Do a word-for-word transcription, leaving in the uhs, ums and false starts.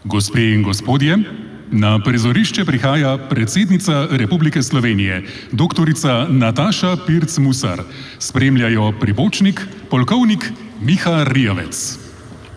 Gospe in gospodje, na prizorišče prihaja predsednica Republike Slovenije, doktorica Nataša Pirc Musar. Spremljajo pribočnik, polkovnik Miha Rijavec.